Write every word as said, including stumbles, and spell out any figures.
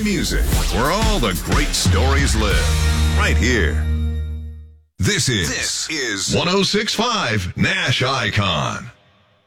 music, where all the great stories live. Right here. This is, this is one oh six point five Nash Icon.